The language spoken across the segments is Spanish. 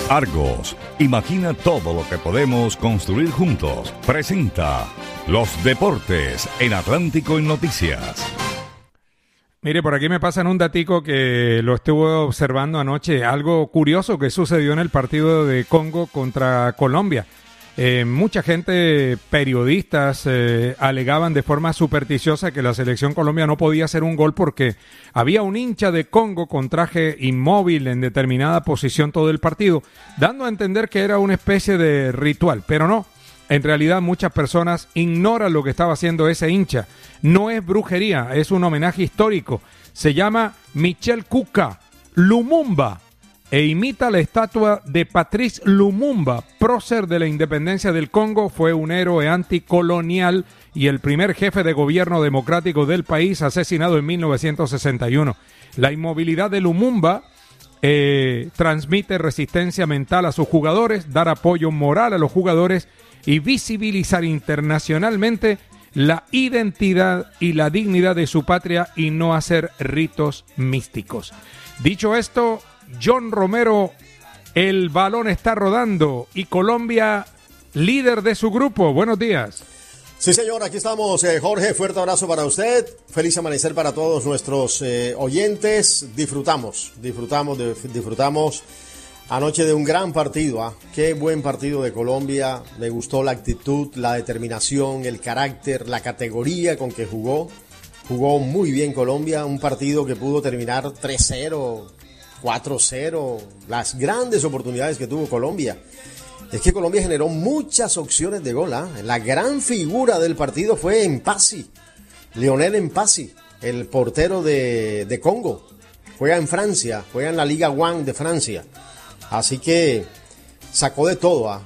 Argos, imagina todo lo que podemos construir juntos. Presenta Los Deportes en Atlántico en Noticias. Mire, por aquí me pasan un datico que lo estuve observando anoche. Algo curioso que sucedió en el partido de Congo contra Colombia. Mucha gente, periodistas, alegaban de forma supersticiosa que la selección Colombia no podía hacer un gol porque había un hincha de Congo con traje inmóvil en determinada posición todo el partido, dando a entender que era una especie de ritual, pero no. En realidad muchas personas ignoran lo que estaba haciendo ese hincha. No es brujería, es un homenaje histórico. Se llama Michel Kuka Lumumba e imita la estatua de Patrice Lumumba, prócer de la independencia del Congo. Fue un héroe anticolonial y el primer jefe de gobierno democrático del país, asesinado en 1961. La inmovilidad de Lumumba transmite resistencia mental a sus jugadores, dar apoyo moral a los jugadores y visibilizar internacionalmente la identidad y la dignidad de su patria y no hacer ritos místicos. Dicho esto, John Romero, el balón está rodando y Colombia líder de su grupo. Buenos días. Sí, señor, aquí estamos, Jorge, fuerte abrazo para usted, feliz amanecer para todos nuestros oyentes. Disfrutamos anoche de un gran partido, qué buen partido de Colombia. Me gustó la actitud, la determinación, el carácter, la categoría con que jugó muy bien Colombia, un partido que pudo terminar 3-0, 4-0, las grandes oportunidades que tuvo Colombia. Es que Colombia generó muchas opciones de gol. La gran figura del partido fue Mpassi, Lionel Mpassi, el portero de Congo. Juega en Francia, juega en la Liga 1 de Francia. Así que sacó de todo.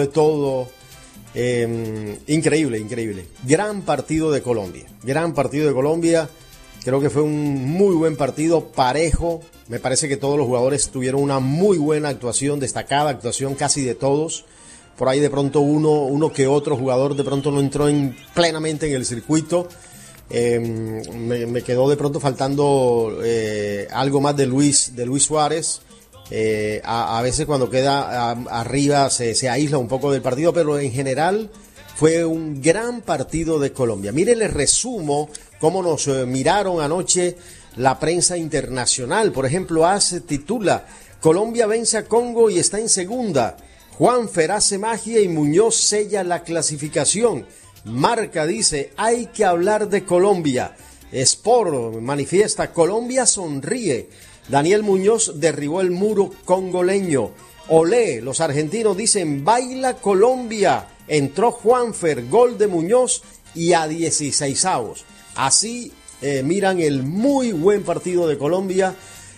Increíble. Gran partido de Colombia. Creo que fue un muy buen partido, parejo. Me parece que todos los jugadores tuvieron una muy buena actuación, destacada actuación casi de todos. Por ahí de pronto uno que otro jugador de pronto no entró plenamente en el circuito. Me quedó de pronto faltando algo más de Luis Suárez. A veces cuando queda arriba se aísla un poco del partido, pero en general fue un gran partido de Colombia. Mire, les resumo cómo nos miraron anoche la prensa internacional. Por ejemplo, AS titula: Colombia vence a Congo y está en segunda. Juanfer hace magia y Muñoz sella la clasificación. Marca dice: hay que hablar de Colombia. Sport manifiesta: Colombia sonríe. Daniel Muñoz derribó el muro congoleño. Olé, los argentinos dicen: baila Colombia. Entró Juanfer, gol de Muñoz y a 16avos. Así miran el muy buen partido de Colombia,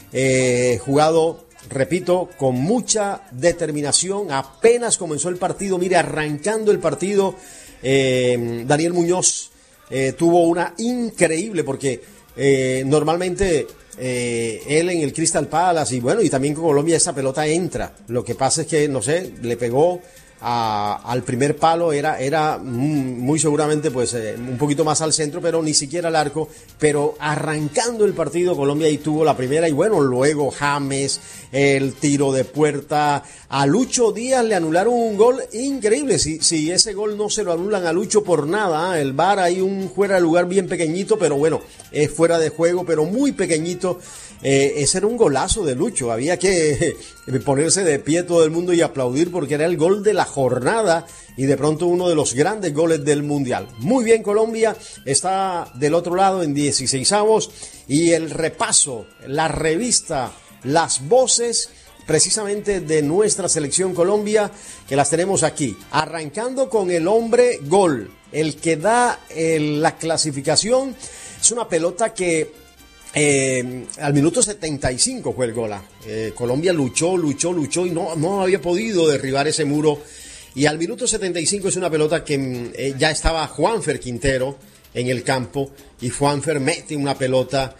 jugado, repito, con mucha determinación. Apenas comenzó el partido, mire, arrancando el partido, Daniel Muñoz tuvo una increíble, porque normalmente él en el Crystal Palace y también con Colombia esa pelota entra. Lo que pasa es que, no sé, le pegó al primer palo, era muy seguramente pues un poquito más al centro, pero ni siquiera al arco. Pero arrancando el partido, Colombia ahí tuvo la primera, y luego James, el tiro de puerta. A Lucho Díaz le anularon un gol increíble. Si ese gol no se lo anulan a Lucho por nada, el VAR hay un fuera de lugar bien pequeñito, pero es fuera de juego, pero muy pequeñito. Ese era un golazo de Lucho, había que ponerse de pie todo el mundo y aplaudir, porque era el gol de la jornada y de pronto uno de los grandes goles del Mundial. Muy bien, Colombia está del otro lado en 16avos, y el repaso, la revista, las voces precisamente de nuestra selección Colombia, que las tenemos aquí, arrancando con el hombre gol, el que da la clasificación. Es una pelota que al minuto 75 fue el gol. Colombia luchó y no había podido derribar ese muro, y al minuto 75 es una pelota que ya estaba Juanfer Quintero en el campo, y Juanfer mete una pelota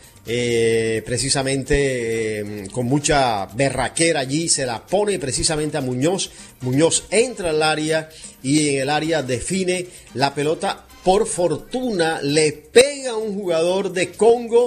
precisamente con mucha berraquera allí, se la pone precisamente a Muñoz. Muñoz entra al área y en el área define la pelota. Por fortuna le pega a un jugador de Congo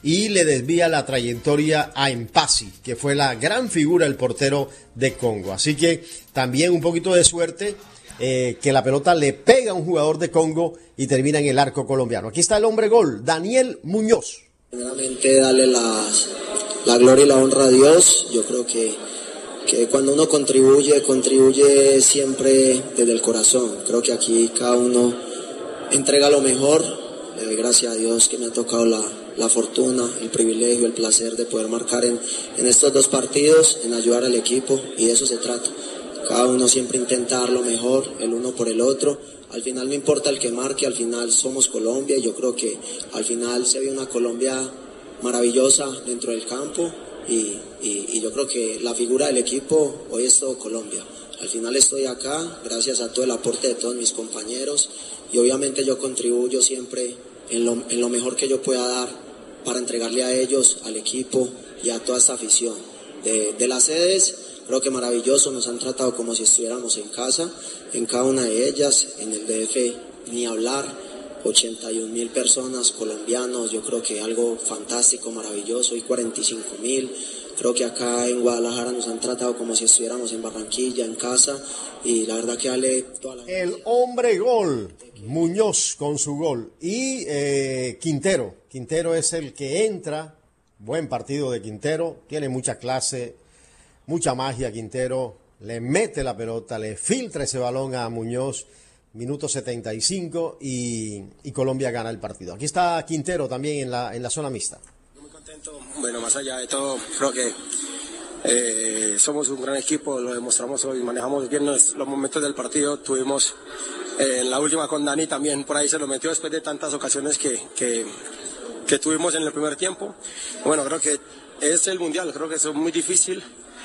y le desvía la trayectoria a Mpasi, que fue la gran figura, el portero de Congo. Así que también un poquito de suerte, que la pelota le pega a un jugador de Congo y termina en el arco colombiano. Aquí está el hombre gol, Daniel Muñoz. Primeramente darle la gloria y la honra a Dios. Yo creo que cuando uno contribuye siempre desde el corazón. Creo que aquí cada uno entrega lo mejor. Le doy gracias a Dios que me ha tocado la fortuna, el privilegio, el placer de poder marcar en estos 2 partidos, en ayudar al equipo, y de eso se trata. Cada uno siempre intenta dar lo mejor, el uno por el otro. Al final no importa el que marque, al final somos Colombia, y yo creo que al final se ve una Colombia maravillosa dentro del campo, y yo creo que la figura del equipo hoy es todo Colombia. Al final estoy acá gracias a todo el aporte de todos mis compañeros, y obviamente yo contribuyo siempre en lo mejor que yo pueda dar para entregarle a ellos, al equipo y a toda esta afición. De las sedes, creo que maravilloso, nos han tratado como si estuviéramos en casa, en cada una de ellas. En el DF ni hablar, 81.000 personas, colombianos, yo creo que algo fantástico, maravilloso, y 45.000. Creo que acá en Guadalajara nos han tratado como si estuviéramos en Barranquilla, en casa, y la verdad que vale toda la... El hombre gol, Muñoz con su gol, y Quintero es el que entra. Buen partido de Quintero, tiene mucha clase, mucha magia Quintero, le mete la pelota, le filtra ese balón a Muñoz, minuto 75, y Colombia gana el partido. Aquí está Quintero también en la zona mixta. Muy contento, bueno, más allá de todo, creo que somos un gran equipo, lo demostramos hoy, manejamos bien los momentos del partido, tuvimos en la última con Dani también, por ahí se lo metió después de tantas ocasiones que tuvimos en el primer tiempo. Bueno, creo que es el Mundial, creo que es muy difícil.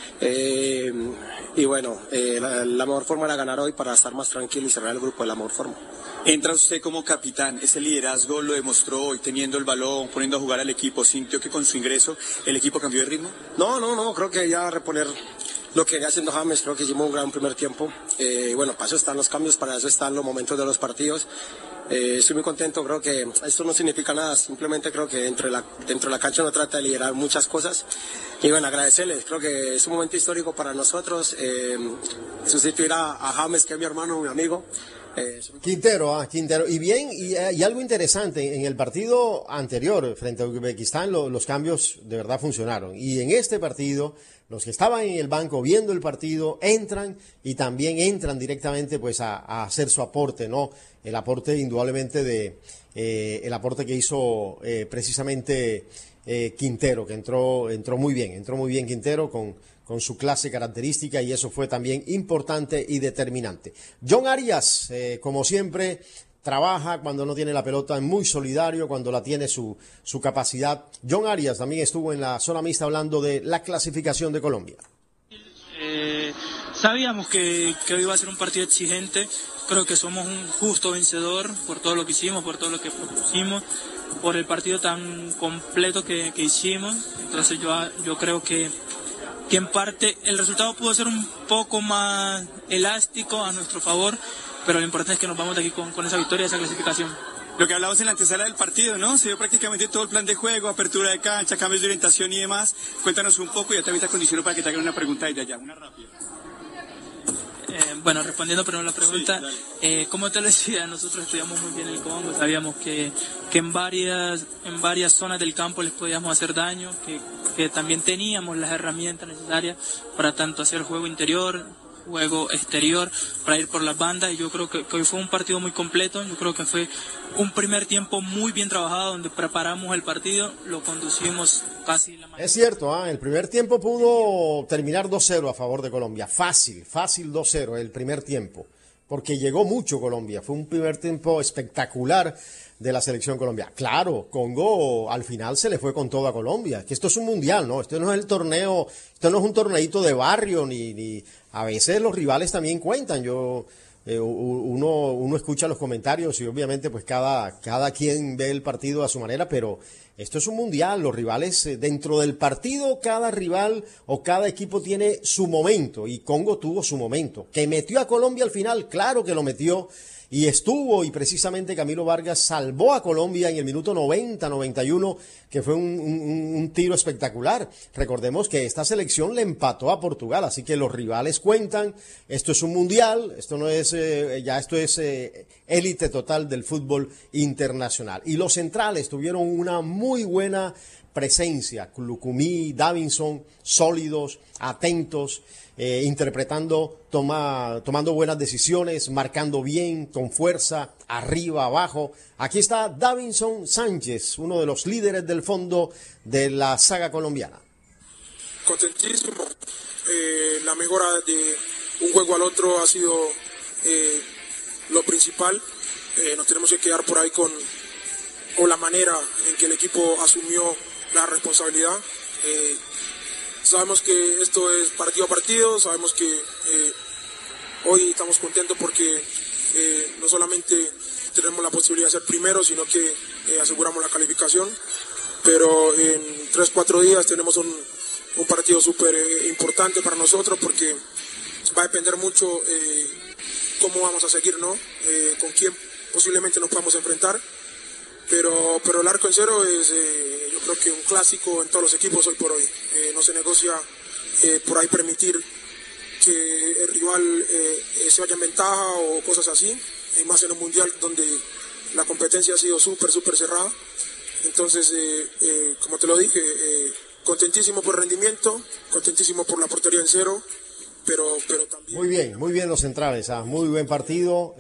Y bueno, la mejor forma era ganar hoy para estar más tranquilo y cerrar el grupo de la mejor forma. Entra usted como capitán, ese liderazgo lo demostró hoy, teniendo el balón, poniendo a jugar al equipo. ¿Sintió que con su ingreso el equipo cambió de ritmo? No, creo que ya reponer lo que venía haciendo James, creo que hicimos un gran primer tiempo. Bueno, para eso están los cambios, para eso están los momentos de los partidos. Estoy muy contento, creo que esto no significa nada, simplemente creo que dentro de la cancha uno trata de liderar muchas cosas. Y bueno, agradecerles, creo que es un momento histórico para nosotros, sustituir a James, que es mi hermano, mi amigo. Quintero. Y bien, y algo interesante, en el partido anterior frente a Uzbekistán los cambios de verdad funcionaron, y en este partido los que estaban en el banco viendo el partido entran, y también entran directamente pues a hacer su aporte, ¿no? El aporte indudablemente el aporte que hizo precisamente Quintero, que entró muy bien Quintero con su clase característica, y eso fue también importante y determinante. John Arias, como siempre, trabaja cuando no tiene la pelota, es muy solidario cuando la tiene su capacidad. John Arias también estuvo en la zona mixta hablando de la clasificación de Colombia. Sabíamos que hoy iba a ser un partido exigente, creo que somos un justo vencedor por todo lo que hicimos, por todo lo que propusimos, por el partido tan completo que hicimos. Entonces yo creo que en parte el resultado pudo ser un poco más elástico a nuestro favor, pero lo importante es que nos vamos de aquí con esa victoria, esa clasificación. Lo que hablamos en la antesala del partido, ¿no? Se dio prácticamente todo el plan de juego, apertura de cancha, cambios de orientación y demás. Cuéntanos un poco, y ya también te acondiciono para que te hagan una pregunta desde allá, una rápida. Bueno, respondiendo primero la pregunta, sí, como te lo decía, nosotros estudiamos muy bien el Congo, sabíamos que en varias zonas del campo les podíamos hacer daño, que también teníamos las herramientas necesarias para tanto hacer juego interior, juego exterior, para ir por las bandas, y yo creo que hoy fue un partido muy completo. Yo creo que fue un primer tiempo muy bien trabajado, donde preparamos el partido, lo conducimos casi la mayoría. Es cierto, el primer tiempo pudo terminar 2-0 a favor de Colombia, fácil 2-0 el primer tiempo, porque llegó mucho Colombia, fue un primer tiempo espectacular de la selección colombiana. Claro, Congo al final se le fue con todo a Colombia, que esto es un mundial, ¿no? Esto no es el torneo, esto no es un torneito de barrio, ni a veces los rivales también cuentan. Uno escucha los comentarios y obviamente pues cada quien ve el partido a su manera, pero esto es un mundial, los rivales dentro del partido, cada rival o cada equipo tiene su momento y Congo tuvo su momento. Que metió a Colombia al final, claro que lo metió y estuvo, y precisamente Camilo Vargas salvó a Colombia en el minuto 90-91, que fue un tiro espectacular. Recordemos que esta selección le empató a Portugal, así que los rivales cuentan. Esto es un mundial, esto no es, esto es élite total del fútbol internacional. Y los centrales tuvieron una muy buena presencia, Lucumí, Davinson, sólidos, atentos, interpretando, tomando buenas decisiones, marcando bien, con fuerza, arriba, abajo. Aquí está Davinson Sánchez, uno de los líderes del fondo de la saga colombiana. Contentísimo, la mejora de un juego al otro ha sido lo principal. Nos tenemos que quedar por ahí con la manera en que el equipo asumió la responsabilidad. Sabemos que esto es partido a partido, sabemos que hoy estamos contentos porque no solamente tenemos la posibilidad de ser primeros, sino que aseguramos la calificación, pero en 3-4 días tenemos un partido súper importante para nosotros porque va a depender mucho cómo vamos a seguir, ¿no? Con quién posiblemente nos podamos enfrentar, pero el arco en cero es yo creo que un clásico en todos los equipos hoy por hoy. No se negocia por ahí permitir que el rival se vaya en ventaja o cosas así, más en un mundial donde la competencia ha sido súper cerrada. Entonces, como te lo dije, contentísimo por el rendimiento, contentísimo por la portería en cero, pero también... Muy bien los centrales, muy buen partido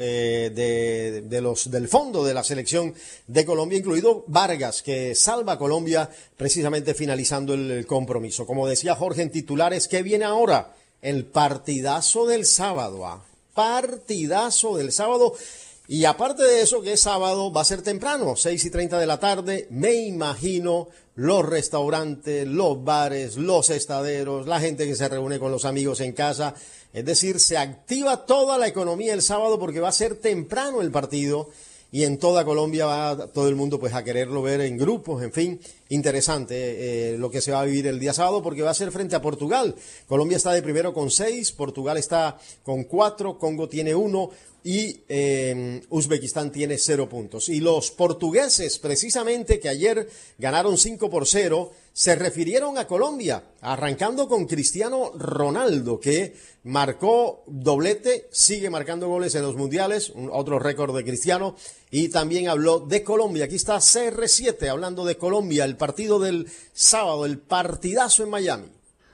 del fondo de la selección de Colombia, incluido Vargas, que salva a Colombia precisamente finalizando el compromiso. Como decía Jorge en titulares, ¿qué viene ahora? El partidazo del sábado, partidazo del sábado. Y aparte de eso, que es sábado, va a ser temprano, 6:30 de la tarde, me imagino los restaurantes, los bares, los estaderos, la gente que se reúne con los amigos en casa. Es decir, se activa toda la economía el sábado porque va a ser temprano el partido y en toda Colombia va todo el mundo pues a quererlo ver en grupos, en fin, interesante lo que se va a vivir el día sábado porque va a ser frente a Portugal. Colombia está de primero con 6, Portugal está con 4, Congo tiene 1 y Uzbekistán tiene 0 puntos. Y los portugueses, precisamente, que ayer ganaron 5-0, se refirieron a Colombia, arrancando con Cristiano Ronaldo, que marcó doblete, sigue marcando goles en los mundiales, otro récord de Cristiano, y también habló de Colombia. Aquí está CR7 hablando de Colombia, el partido del sábado, el partidazo en Miami.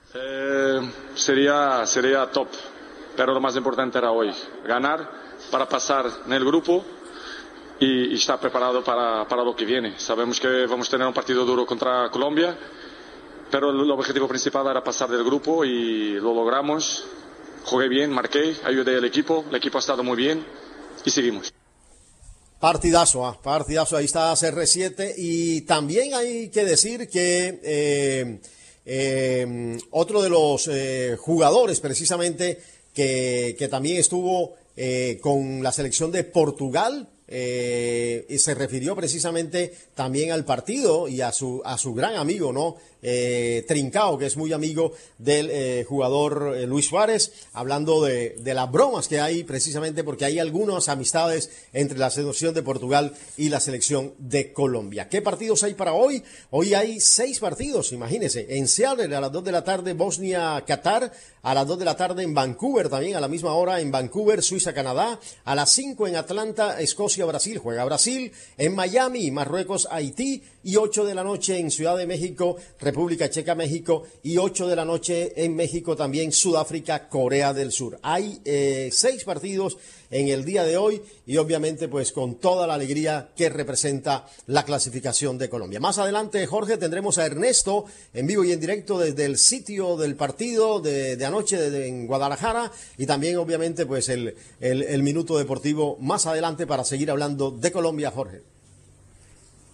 Sería top, pero lo más importante era hoy, ganar para pasar en el grupo y estar preparado para lo que viene. Sabemos que vamos a tener un partido duro contra Colombia, pero el objetivo principal era pasar del grupo y lo logramos. Jugué bien, marqué, ayudé al equipo, el equipo ha estado muy bien y seguimos. Partidazo, ahí está CR7 y también hay que decir que otro de los jugadores precisamente que también estuvo con la selección de Portugal y se refirió precisamente también al partido y a su gran amigo, ¿no? Trincao, que es muy amigo del jugador Luis Suárez, hablando de las bromas que hay precisamente porque hay algunas amistades entre la selección de Portugal y la selección de Colombia. ¿Qué partidos hay para hoy? Hoy hay 6 partidos, imagínense, en Seattle a las 2 de la tarde, Bosnia-Qatar, a las 2 de la tarde en Vancouver, también a la misma hora en Vancouver, Suiza-Canadá, a las 5 en Atlanta, Escocia-Brasil, juega Brasil, en Miami, Marruecos-Haití, y 8 de la noche en Ciudad de México, República Checa-México, y 8 de la noche en México también, Sudáfrica-Corea del Sur. Hay 6 partidos en el día de hoy y obviamente pues con toda la alegría que representa la clasificación de Colombia. Más adelante, Jorge, tendremos a Ernesto en vivo y en directo desde el sitio del partido de anoche en Guadalajara y también obviamente pues el minuto deportivo más adelante para seguir hablando de Colombia, Jorge.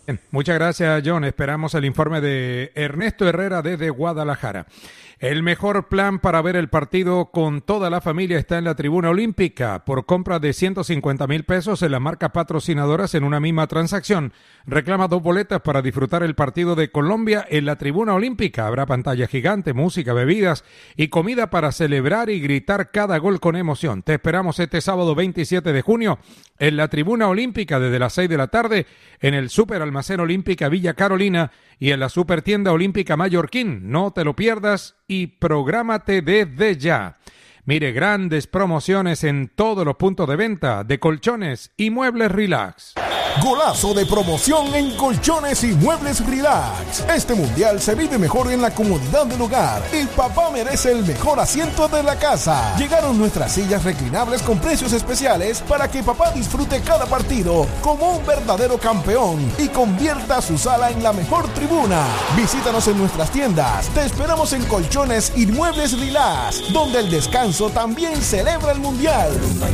Bien, muchas gracias, John. Esperamos el informe de Ernesto Herrera desde Guadalajara. El mejor plan para ver el partido con toda la familia está en la Tribuna Olímpica. Por compra de 150,000 pesos en las marcas patrocinadoras en una misma transacción, reclama 2 boletas para disfrutar el partido de Colombia en la Tribuna Olímpica. Habrá pantalla gigante, música, bebidas y comida para celebrar y gritar cada gol con emoción. Te esperamos este sábado 27 de junio en la Tribuna Olímpica desde las 6 de la tarde en el Super Almacén Olímpica Villa Carolina y en la Super Tienda Olímpica Mallorquín. No te lo pierdas y prográmate desde ya. Mire, grandes promociones en todos los puntos de venta de colchones y muebles Relax. Golazo de promoción en Colchones y Muebles Relax. Este mundial se vive mejor en la comodidad del hogar. El papá merece el mejor asiento de la casa. Llegaron nuestras sillas reclinables con precios especiales para que papá disfrute cada partido como un verdadero campeón y convierta su sala en la mejor tribuna. Visítanos en nuestras tiendas. Te esperamos en Colchones y Muebles Relax, donde el descanso también celebra el mundial.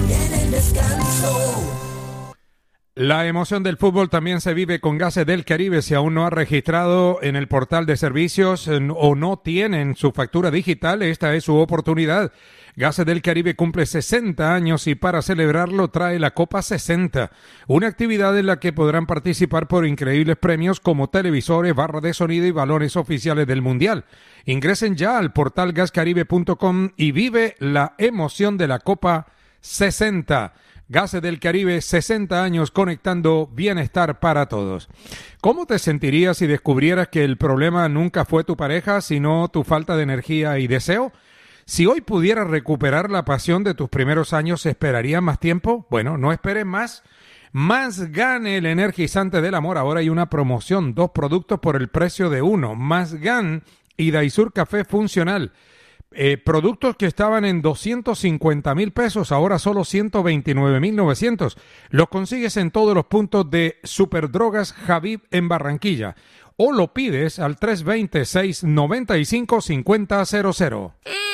La emoción del fútbol también se vive con Gases del Caribe. Si aún no ha registrado en el portal de servicios o no tienen su factura digital, esta es su oportunidad. Gases del Caribe cumple 60 años y para celebrarlo trae la Copa 60, una actividad en la que podrán participar por increíbles premios como televisores, barra de sonido y balones oficiales del Mundial. Ingresen ya al portal gascaribe.com y vive la emoción de la Copa 60. Gases del Caribe, 60 años conectando bienestar para todos. ¿Cómo te sentirías si descubrieras que el problema nunca fue tu pareja, sino tu falta de energía y deseo? Si hoy pudieras recuperar la pasión de tus primeros años, ¿esperarías más tiempo? Bueno, no esperes más. Más Gan, el energizante del amor. Ahora hay una promoción, 2 productos por el precio de 1. Más Gan y Daisur Café Funcional. Productos que estaban en 250,000 pesos, ahora solo 129,900. Los consigues en todos los puntos de Superdrogas Javib en Barranquilla. O lo pides al 320-695-5000.